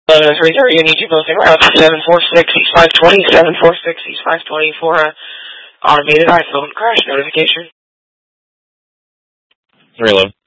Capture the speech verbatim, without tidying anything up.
eleven three zero, you need you both en route seven four six, East five twenty, seven four six, East five twenty for a automated iPhone crash notification. three eleven.